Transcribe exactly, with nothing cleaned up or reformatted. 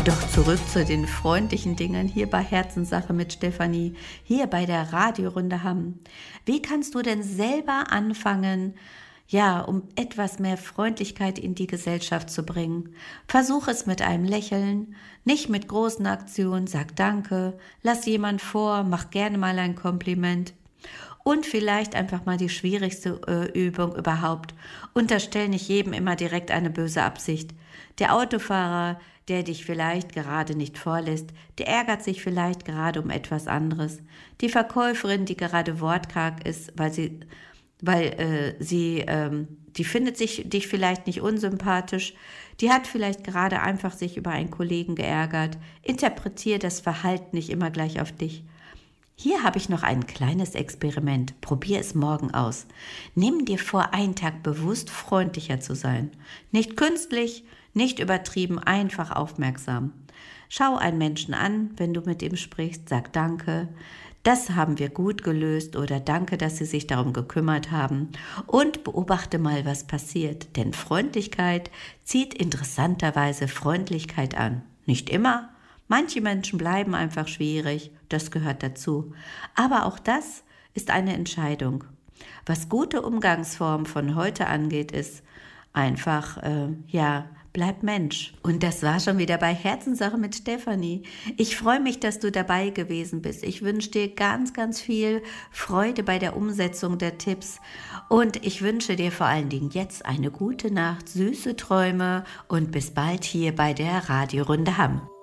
Doch zurück zu den freundlichen Dingen hier bei Herzenssache mit Stefanie, hier bei der Radiorunde Hamm. Wie kannst du denn selber anfangen, ja, um etwas mehr Freundlichkeit in die Gesellschaft zu bringen? Versuch es mit einem Lächeln, nicht mit großen Aktionen, sag Danke, lass jemand vor, mach gerne mal ein Kompliment. Und vielleicht einfach mal die schwierigste äh, Übung überhaupt. Unterstell nicht jedem immer direkt eine böse Absicht. Der Autofahrer, der dich vielleicht gerade nicht vorlässt, der ärgert sich vielleicht gerade um etwas anderes. Die Verkäuferin, die gerade wortkarg ist, weil sie, weil äh, sie, ähm, die findet sich dich vielleicht nicht unsympathisch, die hat vielleicht gerade einfach sich über einen Kollegen geärgert. Interpretier das Verhalten nicht immer gleich auf dich. Hier habe ich noch ein kleines Experiment. Probier es morgen aus. Nimm dir vor, einen Tag bewusst freundlicher zu sein. Nicht künstlich, nicht übertrieben, einfach aufmerksam. Schau einen Menschen an, wenn du mit ihm sprichst, sag Danke. Das haben wir gut gelöst oder Danke, dass Sie sich darum gekümmert haben. Und beobachte mal, was passiert. Denn Freundlichkeit zieht interessanterweise Freundlichkeit an. Nicht immer. Manche Menschen bleiben einfach schwierig, das gehört dazu. Aber auch das ist eine Entscheidung. Was gute Umgangsform von heute angeht, ist einfach, äh, ja, bleib Mensch. Und das war schon wieder bei Herzenssache mit Stefanie. Ich freue mich, dass du dabei gewesen bist. Ich wünsche dir ganz, ganz viel Freude bei der Umsetzung der Tipps. Und ich wünsche dir vor allen Dingen jetzt eine gute Nacht, süße Träume und bis bald hier bei der Radiorunde Hamm.